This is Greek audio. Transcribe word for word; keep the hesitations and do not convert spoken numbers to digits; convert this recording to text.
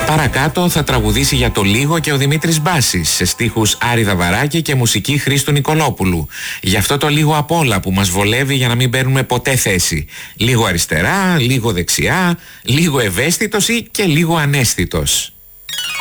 Παρακάτω θα τραγουδήσει για το λίγο και ο Δημήτρης Μπάσης σε στίχους Άρη Δαβαράκη και μουσική Χρήστου Νικολόπουλου. Γι' αυτό το λίγο απ' όλα που μας βολεύει για να μην παίρνουμε ποτέ θέση. Λίγο αριστερά, λίγο δεξιά, λίγο ευαίσθητος ή και λίγο αναίσθητος.